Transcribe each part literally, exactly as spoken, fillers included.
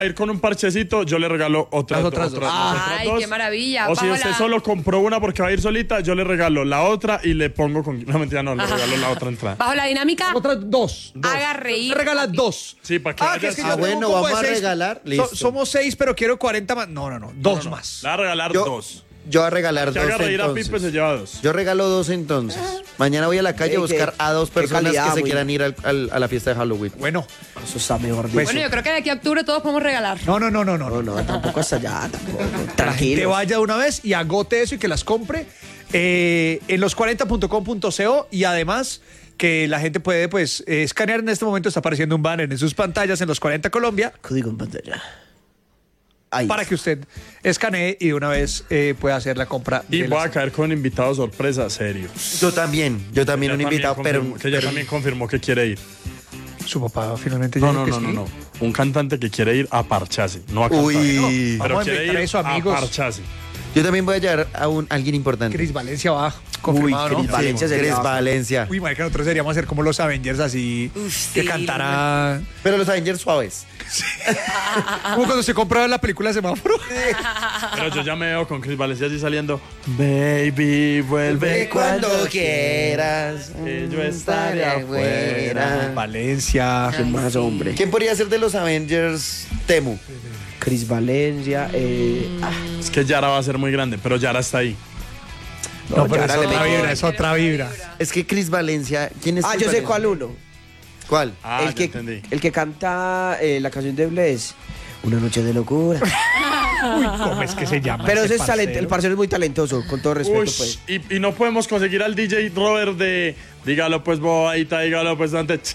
ir con un parchecito, yo le regalo otras, Las otras otras, dos. otras Ay, dos. qué maravilla. O si Bajo usted la- solo compró una porque va a ir solita, yo le regalo la otra y le pongo con... No, mentira, no, le regalo la otra entrada. Bajo la dinámica, Otras dos. dos. haga reír. Regala dos. Sí, para que Ah, vaya que es que así. yo Ah, tengo un bueno, combo vamos de a seis. regalar, So- listo. somos seis, pero quiero cuarenta más. No, no, no. Dos más. Le va a regalar Yo, dos. yo voy a regalar Que dos haga reír a entonces. Pipe se lleva dos. Yo regalo dos entonces. Mañana voy a la calle Ey, a buscar qué- a dos qué personas calidad, que se muy- quieran ir al- al- a la fiesta de Halloween. Bueno. Eso está mejor dicho. Pues- Bueno, yo creo que de aquí a octubre todos podemos regalar. No, no, no, no, no. no, no, tampoco hasta allá, tampoco. Que la gente Tranquilo. vaya de una vez y agote eso y que las compre eh, en los cuarenta punto com punto co y además que la gente puede pues eh, escanear. En este momento está apareciendo un banner en sus pantallas en los cuarenta Colombia Código en pantalla. Ahí. para que usted escanee y de una vez eh, pueda hacer la compra. Y de voy las- a caer con invitado sorpresa, serio. Yo también, yo también Ella un invitado, pero, confirmó- Que ella pero- también confirmó que quiere ir. Su papá finalmente ya No, dijo no, que no, sí. no, no. Un cantante que quiere ir a parcharse, no a cantar. Uy. Pero Vamos a quiere invitar ir eso, amigos. a parcharse. yo también voy a llevar a un, alguien importante. Cris Valencia va confirmado, Uy, ¿no? Cris Valencia Sí, sería- Cris Valencia. Uy, marica, nosotros deberíamos hacer como los Avengers así, Uf, que sí, cantara... Pero los Avengers suaves. Como cuando se compraba la película Semáforo. Pero yo ya me veo con Chris Valencia así saliendo. Baby, vuelve Cuando quieras, que yo estaré afuera. Valencia. ¿Quién más, hombre? ¿Quién podría ser de los Avengers Temu? Cris Valencia. Eh, ah, Es que Yara va a ser muy grande, pero Yara está ahí. No, pero es ya le otra metí. vibra, es otra vibra. Es que Cris Valencia, ¿quién es ah, Chris yo sé Valencia? cuál uno. ¿Cuál? Ah, el, ya que, entendí. el que canta eh, la canción de Bless. Una noche de locura. Uy, ¿cómo es que se llama? Pero ese ese es talento, parcero? el parcero es muy talentoso, con todo respeto, Ush, pues. y, y no podemos conseguir al D J Robert de dígalo pues bobadita, dígalo pues antes.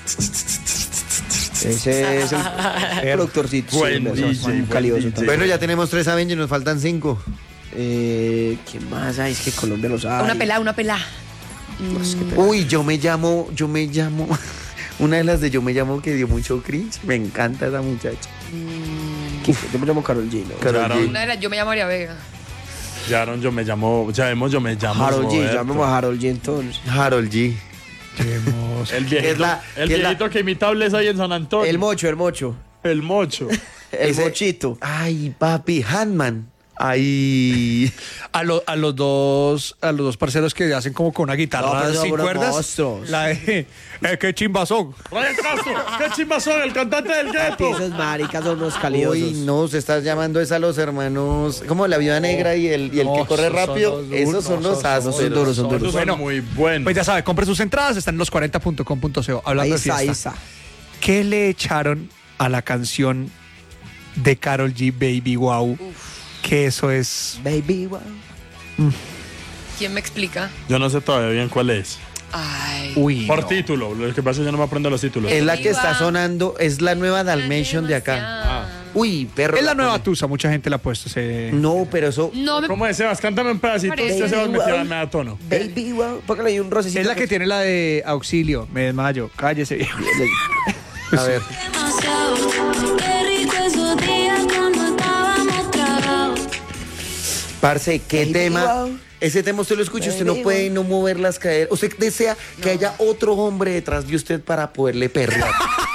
Ese es el, el productorcito. Buen sí, D J, muy buen calioso D J. también. Bueno, ya tenemos tres Avengers, nos faltan cinco. Eh, ¿Quién más? Ay, es que Colombia lo sabe. Una pelá, una pelá. Uy, yo me llamo, yo me llamo. Una de las de yo me llamo que dio mucho cringe. Me encanta esa muchacha. Yo me llamo Karol G, ¿no? Karol Claro. G. Una de las- yo me llamo María Vega. Yaron, yo me llamo, ya vemos, yo me llamo. Harold G, Roberto. llamemos a Harold G entonces. Harold G. Queremos- El viejito, Es la- el que es la- viejito que imita a Bless ahí en San Antonio. El mocho, el mocho. El mocho. El Ese- mochito. Ay, papi, Handman. Ay. A, lo- a los dos a los dos parceros que hacen como con una No, guitarra pero son sin unos cuerdas. monstruos. La de eh, qué chimbazón. Ryan Castro, qué chimbazón, el cantante del Papi, gueto. esos maricas son unos caliosos. Uy, no, se está llamando es a los hermanos. Como la viuda negra y el, y el No, que corre esos son rápido. los duros, Esos son no, los esos astros. son duros, son Esos duros. son Bueno, muy buenos. Pues ya sabe, compre sus entradas, están en los cuarenta punto com punto co. Hablando Ahí de está, fiesta. ahí está. ¿Qué le echaron a la canción de Karol G, Baby Wow? Que eso es... Baby, wow. ¿Quién me explica? Yo no sé todavía bien cuál es. Ay. Uy, Por no. título, lo que pasa es que yo no me aprendo los títulos. Es la que está Viva. sonando, es la nueva Dalmatian de acá. Demasiado. Uy, perro. Es la nueva pone. Tusa, mucha gente la ha puesto. Se... No, pero eso. No me ¿Cómo es, Sebas? Cántame un pedacito. Parece. Usted, Sebas, me Baby, tira wow. me da tono. Baby, wow. Póngale ahí un rocecito. Es la que tiene la de auxilio, me desmayo, cállese viejo. A ver. Demasiado, qué rico esos días cuando estábamos tragados. Parce, qué Baby, tema. wow. Ese tema usted lo escucha, usted no Baby, puede wow. no mover las caderas. Usted desea que haya otro hombre detrás de usted para poderle perrear.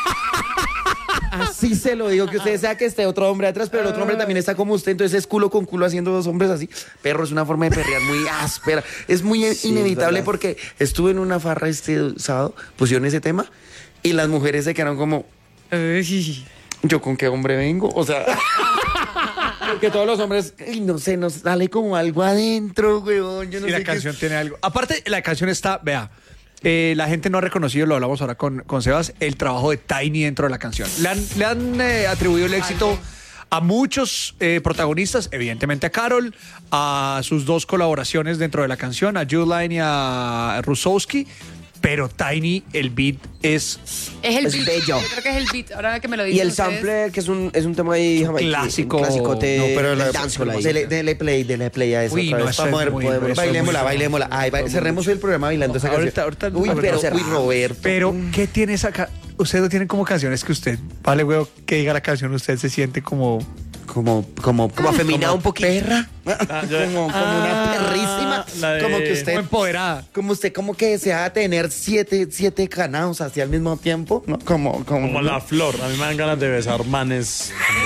Así se lo digo, que usted desea que esté otro hombre atrás, pero el otro hombre también está como usted, entonces es culo con culo haciendo dos hombres así. Perro, es una forma de perrear muy áspera. Es muy Sí, inevitable es verdad. porque estuve en una farra este sábado, pusieron ese tema y las mujeres se quedaron como, ¿yo con qué hombre vengo? O sea... Porque todos los hombres, ay, no sé, nos sale como algo adentro, weón. Yo no Y sé la qué canción es. tiene algo. Aparte, la canción está, vea, eh, la gente no ha reconocido, lo hablamos ahora con, con Sebas, el trabajo de Tiny dentro de la canción. Le han, le han eh, atribuido el éxito a muchos eh, protagonistas, evidentemente a Karol, a sus dos colaboraciones dentro de la canción, a Juline y a Rusowski, pero Tiny, el beat es Es el Es beat. bello. Yo creo que es el beat. Ahora que me lo dicen Y el ustedes. sample, que es un, es un tema ahí jamaiquí, clásico. un clasicote No, pero del la, dancehall ahí. dele, dele play, dele play a eso Uy, otra no, vez. eso Vamos a es ver, muy- podemos- eso es bailémosla, muy- bailémosla. Ay, ba- cerremos el programa bailando esa Ahorita- canción. ahorita- uy, ahorita pero, cerramos. uy, Roberto. Pero, ¿qué tiene esa ca- Usted no tiene como canciones que usted, vale, huevo, que diga la canción, usted se siente como... como, como, Como afeminada un poquito. perra. Ah, yo- como, como Ah, una perrísima. la de- Como que usted, Como empoderada. como usted, como que desea tener siete, siete canados así al mismo tiempo, ¿no? Como, como, Como la flor. A mí me dan ganas de besar manes.